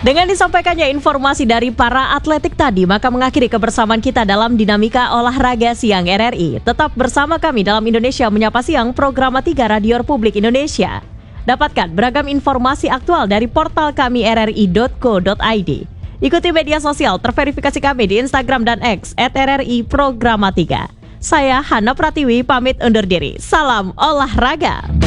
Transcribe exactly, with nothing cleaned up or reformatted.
Dengan disampaikannya informasi dari para atletik tadi, maka mengakhiri kebersamaan kita dalam Dinamika Olahraga Siang R R I. Tetap bersama kami dalam Indonesia Menyapa Siang, program tiga Radio Republik Indonesia. Dapatkan beragam informasi aktual dari portal kami r r i dot co dot i d. Ikuti media sosial terverifikasi kami di Instagram dan X at R R I Programa tiga. Saya Hana Pratiwi pamit undur diri. Salam olahraga.